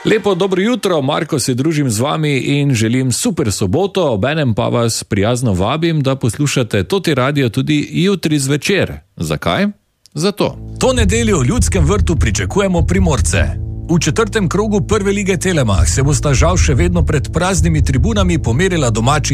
Lepo dobro jutro, Marko se družim z vami in želim super soboto, obenem pa vas prijazno vabim, da poslušate Toti radio tudi jutri zvečer. Zakaj? Zato. To nedeljo v Ljudskem vrtu pričakujemo Primorce. V 4. krogu prve lige Telemach se bosta žal še vedno pred praznimi tribunami pomerila domači